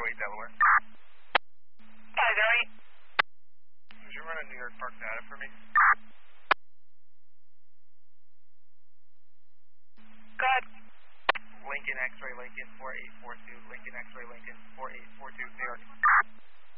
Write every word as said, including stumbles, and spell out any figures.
eight Delaware. five oh eight. Would you run a New York Park data for me? Go ahead. Lincoln X-ray Lincoln four eight four two, Lincoln X-ray Lincoln four eight four two, New York.